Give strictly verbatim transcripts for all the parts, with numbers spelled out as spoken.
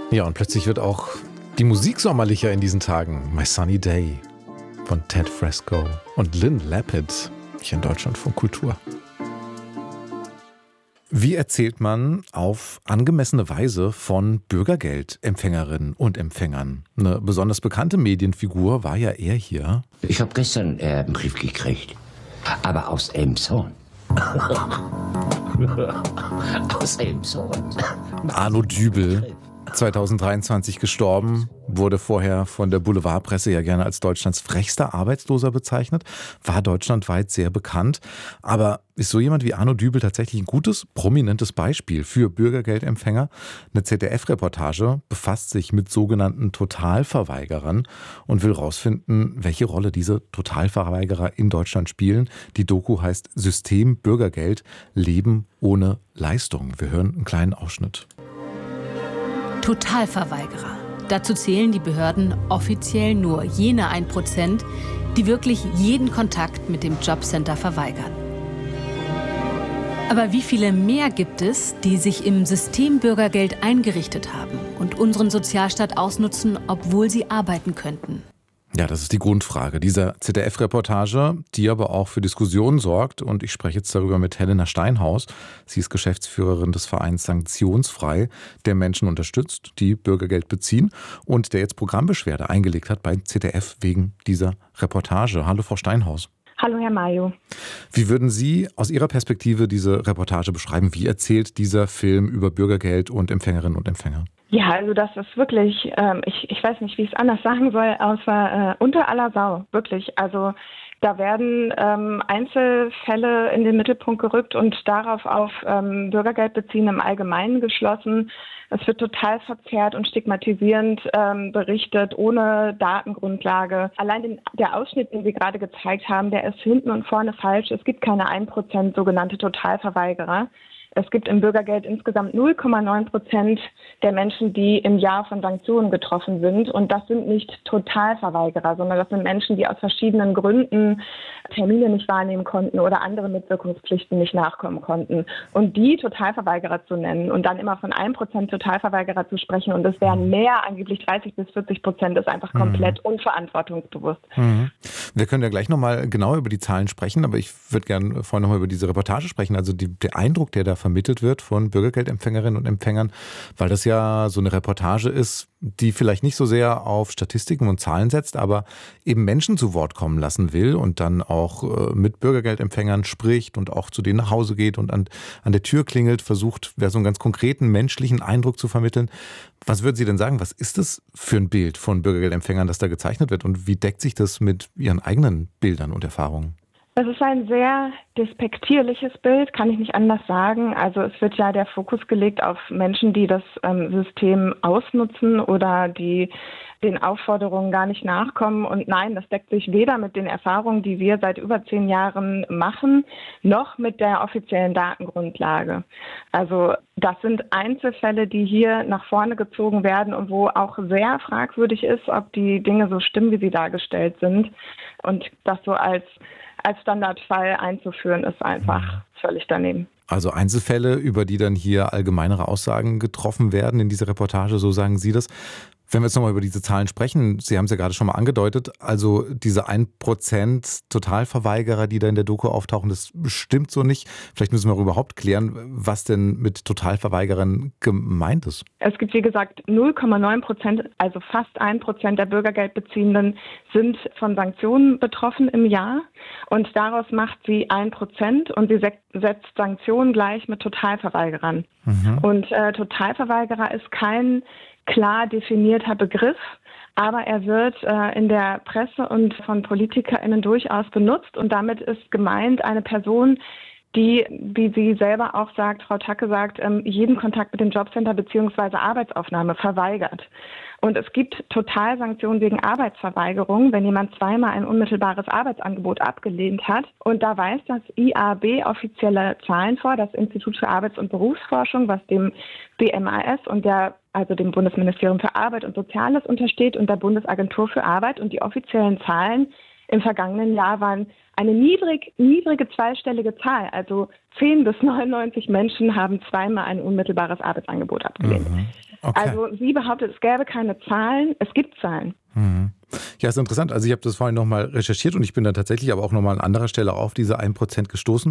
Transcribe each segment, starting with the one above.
Ja, und plötzlich wird auch die Musik sommerlicher in diesen Tagen. My Sunny Day von Ted Fresco und Lynn Lapid hier in Deutschlandfunk Kultur. Wie erzählt man auf angemessene Weise von Bürgergeldempfängerinnen und Empfängern? Eine besonders bekannte Medienfigur war ja er hier. Ich habe gestern äh, einen Brief gekriegt, aber aus Elmshorn. Aus Elmshorn. Arno Dübel, zweitausenddreiundzwanzig gestorben, wurde vorher von der Boulevardpresse ja gerne als Deutschlands frechster Arbeitsloser bezeichnet, war deutschlandweit sehr bekannt. Aber ist so jemand wie Arno Dübel tatsächlich ein gutes, prominentes Beispiel für Bürgergeldempfänger? Eine Z D F-Reportage befasst sich mit sogenannten Totalverweigerern und will rausfinden, welche Rolle diese Totalverweigerer in Deutschland spielen. Die Doku heißt System Bürgergeld, Leben ohne Leistung. Wir hören einen kleinen Ausschnitt. Totalverweigerer. Dazu zählen die Behörden offiziell nur jene ein Prozent, die wirklich jeden Kontakt mit dem Jobcenter verweigern. Aber wie viele mehr gibt es, die sich im System Bürgergeld eingerichtet haben und unseren Sozialstaat ausnutzen, obwohl sie arbeiten könnten? Ja, das ist die Grundfrage dieser Z D F-Reportage, die aber auch für Diskussionen sorgt. Und ich spreche jetzt darüber mit Helena Steinhaus. Sie ist Geschäftsführerin des Vereins Sanktionsfrei, der Menschen unterstützt, die Bürgergeld beziehen und der jetzt Programmbeschwerde eingelegt hat beim Z D F wegen dieser Reportage. Hallo, Frau Steinhaus. Hallo, Herr Mayo. Wie würden Sie aus Ihrer Perspektive diese Reportage beschreiben? Wie erzählt dieser Film über Bürgergeld und Empfängerinnen und Empfänger? Ja, also das ist wirklich, ähm, ich, ich weiß nicht, wie ich es anders sagen soll, außer äh, unter aller Sau, wirklich. Also da werden ähm, Einzelfälle in den Mittelpunkt gerückt und darauf auf ähm, Bürgergeld beziehen im Allgemeinen geschlossen. Es wird total verzerrt und stigmatisierend ähm, berichtet, ohne Datengrundlage. Allein den, der Ausschnitt, den Sie gerade gezeigt haben, der ist hinten und vorne falsch. Es gibt keine ein Prozent sogenannte Totalverweigerer. Es gibt im Bürgergeld insgesamt null Komma neun Prozent der Menschen, die im Jahr von Sanktionen getroffen sind. Und das sind nicht Totalverweigerer, sondern das sind Menschen, die aus verschiedenen Gründen Termine nicht wahrnehmen konnten oder andere Mitwirkungspflichten nicht nachkommen konnten. Und die Totalverweigerer zu nennen und dann immer von einem Prozent Totalverweigerer zu sprechen und es wären mehr, angeblich dreißig bis vierzig Prozent, ist einfach komplett mhm. unverantwortungsbewusst. Mhm. Wir können ja gleich nochmal genau über die Zahlen sprechen, aber ich würde gerne vorhin nochmal über diese Reportage sprechen. Also die, der Eindruck, der da vermittelt wird von Bürgergeldempfängerinnen und Empfängern, weil das ja so eine Reportage ist, die vielleicht nicht so sehr auf Statistiken und Zahlen setzt, aber eben Menschen zu Wort kommen lassen will und dann auch äh, mit Bürgergeldempfängern spricht und auch zu denen nach Hause geht und an, an der Tür klingelt, versucht, ja, so einen ganz konkreten menschlichen Eindruck zu vermitteln. Was würden Sie denn sagen, was ist das für ein Bild von Bürgergeldempfängern, das da gezeichnet wird und wie deckt sich das mit Ihren eigenen Bildern und Erfahrungen? Es ist ein sehr despektierliches Bild, kann ich nicht anders sagen. Also es wird ja der Fokus gelegt auf Menschen, die das ähm, System ausnutzen oder die den Aufforderungen gar nicht nachkommen. Und nein, das deckt sich weder mit den Erfahrungen, die wir seit über zehn Jahren machen, noch mit der offiziellen Datengrundlage. Also das sind Einzelfälle, die hier nach vorne gezogen werden und wo auch sehr fragwürdig ist, ob die Dinge so stimmen, wie sie dargestellt sind. Und das so als als Standardfall einzuführen, ist einfach völlig daneben. Also Einzelfälle, über die dann hier allgemeinere Aussagen getroffen werden in dieser Reportage, so sagen Sie das. Wenn wir jetzt nochmal über diese Zahlen sprechen, Sie haben es ja gerade schon mal angedeutet, also diese ein Prozent Totalverweigerer, die da in der Doku auftauchen, das stimmt so nicht. Vielleicht müssen wir auch überhaupt klären, was denn mit Totalverweigerern gemeint ist. Es gibt, wie gesagt, null Komma neun Prozent, also fast ein Prozent der Bürgergeldbeziehenden sind von Sanktionen betroffen im Jahr. Und daraus macht sie ein Prozent und sie setzt Sanktionen gleich mit Totalverweigerern. Mhm. Und äh, Totalverweigerer ist kein klar definierter Begriff, aber er wird äh, in der Presse und von PolitikerInnen durchaus benutzt und damit ist gemeint eine Person, die, wie sie selber auch sagt, Frau Tacke sagt, ähm, jeden Kontakt mit dem Jobcenter bzw. Arbeitsaufnahme verweigert. Und es gibt Totalsanktionen wegen Arbeitsverweigerung, wenn jemand zweimal ein unmittelbares Arbeitsangebot abgelehnt hat. Und da weist das I A B offizielle Zahlen vor, das Institut für Arbeits- und Berufsforschung, was dem B M A S und der, also dem Bundesministerium für Arbeit und Soziales untersteht und der Bundesagentur für Arbeit. Und die offiziellen Zahlen im vergangenen Jahr waren eine niedrig, niedrige zweistellige Zahl. Also zehn bis neunundneunzig Menschen haben zweimal ein unmittelbares Arbeitsangebot abgelehnt. Mhm. Okay. Also sie behauptet, es gäbe keine Zahlen. Es gibt Zahlen. Mhm. Ja, ist interessant. Also ich habe das vorhin nochmal recherchiert und ich bin dann tatsächlich aber auch nochmal an anderer Stelle auf diese ein Prozent gestoßen,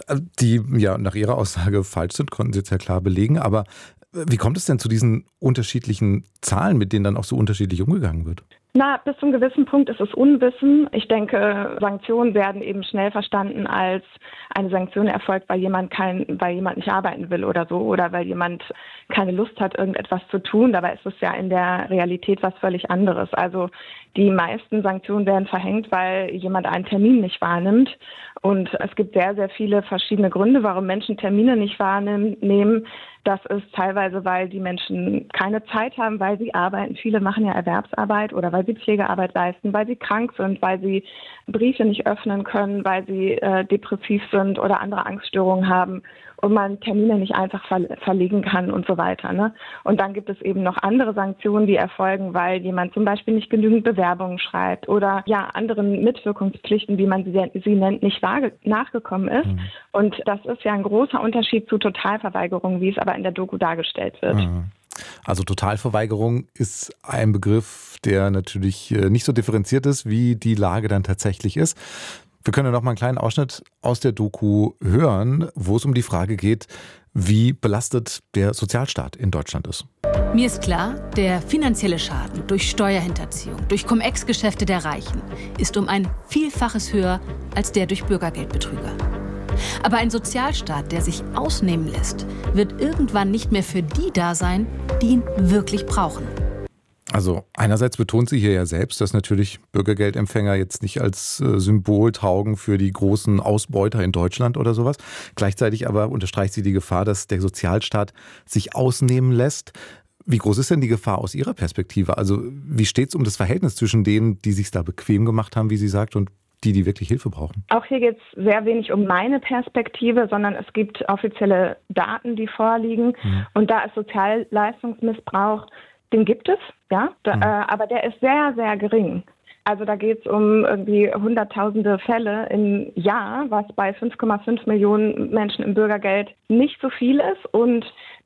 die ja nach ihrer Aussage falsch sind, konnten sie jetzt ja klar belegen. Aber wie kommt es denn zu diesen unterschiedlichen Zahlen, mit denen dann auch so unterschiedlich umgegangen wird? Na, bis zu einem gewissen Punkt ist es Unwissen. Ich denke, Sanktionen werden eben schnell verstanden als eine Sanktion erfolgt, weil jemand kein, weil jemand nicht arbeiten will oder so oder weil jemand keine Lust hat, irgendetwas zu tun. Dabei ist es ja in der Realität was völlig anderes. Also die meisten Sanktionen werden verhängt, weil jemand einen Termin nicht wahrnimmt. Und es gibt sehr, sehr viele verschiedene Gründe, warum Menschen Termine nicht wahrnehmen. Das ist teilweise, weil die Menschen keine Zeit haben, weil sie arbeiten. Viele machen ja Erwerbsarbeit oder weil sie Pflegearbeit leisten, weil sie krank sind, weil sie Briefe nicht öffnen können, weil sie äh, depressiv sind oder andere Angststörungen haben und man Termine nicht einfach ver- verlegen kann und so weiter. Ne? Und dann gibt es eben noch andere Sanktionen, die erfolgen, weil jemand zum Beispiel nicht genügend Bewerbungen schreibt oder ja anderen Mitwirkungspflichten, wie man sie, sie nennt, nicht wahrge- nachgekommen ist. Mhm. Und das ist ja ein großer Unterschied zu Totalverweigerung, wie es aber in der Doku dargestellt wird. Mhm. Also Totalverweigerung ist ein Begriff, der natürlich nicht so differenziert ist, wie die Lage dann tatsächlich ist. Wir können ja noch mal einen kleinen Ausschnitt aus der Doku hören, wo es um die Frage geht, wie belastet der Sozialstaat in Deutschland ist. Mir ist klar, der finanzielle Schaden durch Steuerhinterziehung, durch Cum-Ex-Geschäfte der Reichen ist um ein Vielfaches höher als der durch Bürgergeldbetrüger. Aber ein Sozialstaat, der sich ausnehmen lässt, wird irgendwann nicht mehr für die da sein, die ihn wirklich brauchen. Also einerseits betont sie hier ja selbst, dass natürlich Bürgergeldempfänger jetzt nicht als äh, Symbol taugen für die großen Ausbeuter in Deutschland oder sowas. Gleichzeitig aber unterstreicht sie die Gefahr, dass der Sozialstaat sich ausnehmen lässt. Wie groß ist denn die Gefahr aus Ihrer Perspektive? Also wie steht es um das Verhältnis zwischen denen, die sich da bequem gemacht haben, wie sie sagt, und die, die wirklich Hilfe brauchen? Auch hier geht es sehr wenig um meine Perspektive, sondern es gibt offizielle Daten, die vorliegen. Mhm. Und da ist Sozialleistungsmissbrauch, den gibt es, ja, da, mhm. äh, aber der ist sehr, sehr gering. Also da geht es um irgendwie hunderttausende Fälle im Jahr, was bei fünf Komma fünf Millionen Menschen im Bürgergeld nicht so viel ist. Und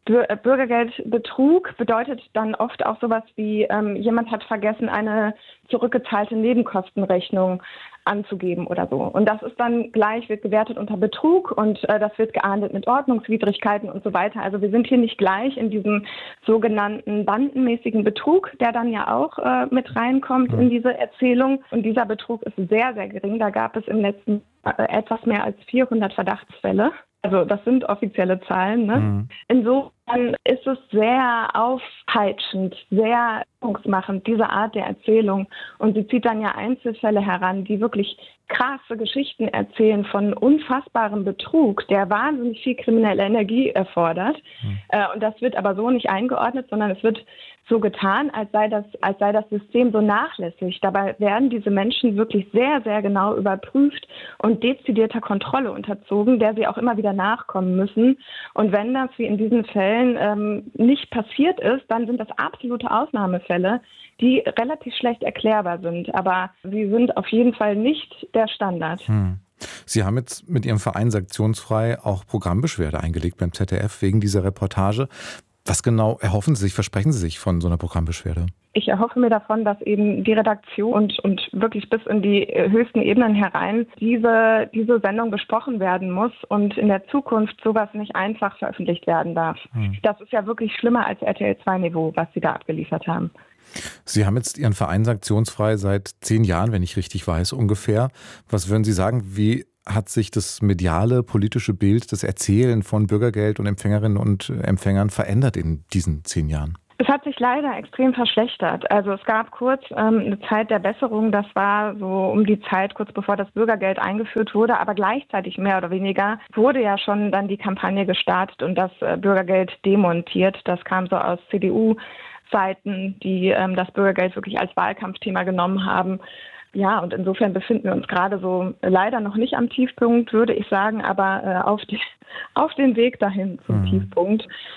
Bürgergeldbetrug bedeutet dann oft auch sowas wie, ähm, jemand hat vergessen, eine zurückgezahlte Nebenkostenrechnung anzugeben oder so. Und das ist dann gleich, wird gewertet unter Betrug und äh, das wird geahndet mit Ordnungswidrigkeiten und so weiter. Also wir sind hier nicht gleich in diesem sogenannten bandenmäßigen Betrug, der dann ja auch äh, mit reinkommt in diese Erzählung. Und dieser Betrug ist sehr, sehr gering. Da gab es im letzten äh, etwas mehr als vierhundert Verdachtsfälle. Also das sind offizielle Zahlen. Ne? Mhm. Insofern ist es sehr aufpeitschend, sehr machend, diese Art der Erzählung. Und sie zieht dann ja Einzelfälle heran, die wirklich krasse Geschichten erzählen von unfassbarem Betrug, der wahnsinnig viel kriminelle Energie erfordert. Mhm. Äh, und das wird aber so nicht eingeordnet, sondern es wird so getan, als sei das, als sei das System so nachlässig. Dabei werden diese Menschen wirklich sehr, sehr genau überprüft und dezidierter Kontrolle unterzogen, der sie auch immer wieder nachkommen müssen. Und wenn das wie in diesen Fällen ähm, nicht passiert ist, dann sind das absolute Ausnahmefälle, die relativ schlecht erklärbar sind. Aber sie sind auf jeden Fall nicht der Standard. Hm. Sie haben jetzt mit Ihrem Verein Sanktionsfrei auch Programmbeschwerde eingelegt beim Z D F wegen dieser Reportage. Was genau erhoffen Sie sich, versprechen Sie sich von so einer Programmbeschwerde? Ich erhoffe mir davon, dass eben die Redaktion und, und wirklich bis in die höchsten Ebenen herein diese, diese Sendung besprochen werden muss und in der Zukunft sowas nicht einfach veröffentlicht werden darf. Hm. Das ist ja wirklich schlimmer als R T L zwei Niveau, was Sie da abgeliefert haben. Sie haben jetzt Ihren Verein Sanktionsfrei seit zehn Jahren, wenn ich richtig weiß, ungefähr. Was würden Sie sagen, wie hat sich das mediale, politische Bild, das Erzählen von Bürgergeld und Empfängerinnen und Empfängern verändert in diesen zehn Jahren? Es hat sich leider extrem verschlechtert. Also es gab kurz ähm, eine Zeit der Besserung, das war so um die Zeit, kurz bevor das Bürgergeld eingeführt wurde, aber gleichzeitig mehr oder weniger wurde ja schon dann die Kampagne gestartet und das äh, Bürgergeld demontiert. Das kam so aus C D U-Seiten, die ähm, das Bürgergeld wirklich als Wahlkampfthema genommen haben. Ja, und insofern befinden wir uns gerade so leider noch nicht am Tiefpunkt, würde ich sagen, aber äh, auf, die, auf den Weg dahin zum mhm. Tiefpunkt.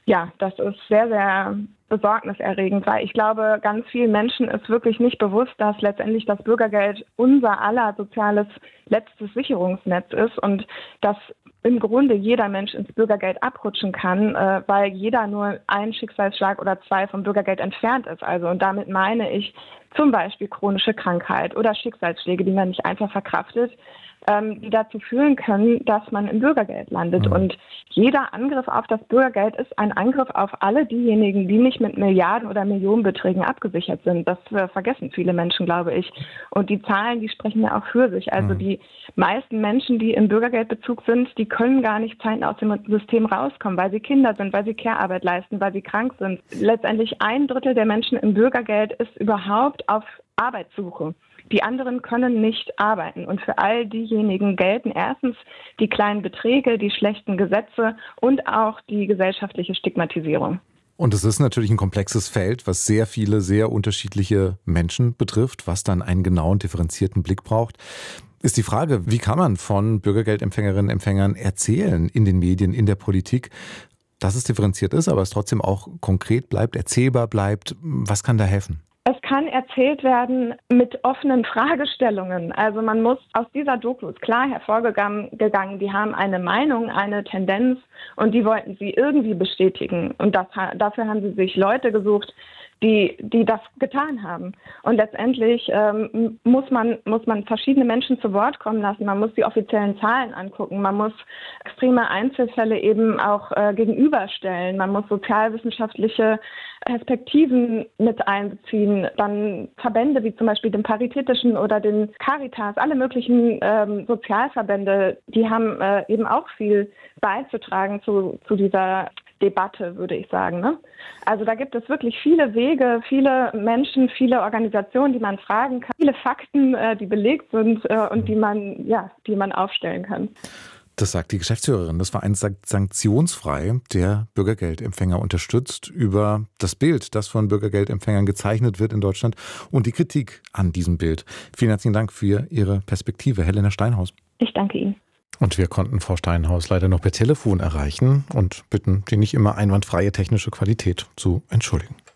Ja, das ist sehr, sehr besorgniserregend, weil ich glaube, ganz vielen Menschen ist wirklich nicht bewusst, dass letztendlich das Bürgergeld unser aller soziales letztes Sicherungsnetz ist und dass im Grunde jeder Mensch ins Bürgergeld abrutschen kann, äh, weil jeder nur einen Schicksalsschlag oder zwei vom Bürgergeld entfernt ist. Also und damit meine ich zum Beispiel chronische Krankheit oder Schicksalsschläge, die man nicht einfach verkraftet, ähm, die dazu führen können, dass man im Bürgergeld landet. Mhm. Und jeder Angriff auf das Bürgergeld ist ein Angriff auf alle diejenigen, die nicht mit Milliarden oder Millionenbeträgen abgesichert sind. Das äh, vergessen viele Menschen, glaube ich. Und die Zahlen, die sprechen ja auch für sich. Also mhm. die meisten Menschen, die im Bürgergeldbezug sind, die können gar nicht zeitnah aus dem System rauskommen, weil sie Kinder sind, weil sie Care-Arbeit leisten, weil sie krank sind. Letztendlich ein Drittel der Menschen im Bürgergeld ist überhaupt auf Arbeitssuche. Die anderen können nicht arbeiten. Und für all diejenigen gelten erstens die kleinen Beträge, die schlechten Gesetze und auch die gesellschaftliche Stigmatisierung. Und es ist natürlich ein komplexes Feld, was sehr viele, sehr unterschiedliche Menschen betrifft, was dann einen genauen, differenzierten Blick braucht. Ist die Frage, wie kann man von Bürgergeldempfängerinnen und Empfängern erzählen in den Medien, in der Politik, dass es differenziert ist, aber es trotzdem auch konkret bleibt, erzählbar bleibt? Was kann da helfen? Es kann erzählt werden mit offenen Fragestellungen. Also man muss aus dieser Doku ist klar hervorgegangen, die haben eine Meinung, eine Tendenz und die wollten sie irgendwie bestätigen. Und das, dafür haben sie sich Leute gesucht, die, die das getan haben. Und letztendlich ähm, muss man, muss man verschiedene Menschen zu Wort kommen lassen. Man muss die offiziellen Zahlen angucken. Man muss extreme Einzelfälle eben auch äh, gegenüberstellen. Man muss sozialwissenschaftliche Perspektiven mit einbeziehen. Dann Verbände wie zum Beispiel den Paritätischen oder den Caritas, alle möglichen ähm, Sozialverbände, die haben äh, eben auch viel beizutragen zu, zu dieser Debatte, würde ich sagen. Ne? Also da gibt es wirklich viele Wege, viele Menschen, viele Organisationen, die man fragen kann, viele Fakten, äh, die belegt sind äh, und die man, ja, die man aufstellen kann. Das sagt die Geschäftsführerin des Vereins Sanktionsfrei, der Bürgergeldempfänger unterstützt, über das Bild, das von Bürgergeldempfängern gezeichnet wird in Deutschland und die Kritik an diesem Bild. Vielen herzlichen Dank für Ihre Perspektive, Helena Steinhaus. Ich danke Ihnen. Und wir konnten Frau Steinhaus leider noch per Telefon erreichen und bitten, die nicht immer einwandfreie technische Qualität zu entschuldigen.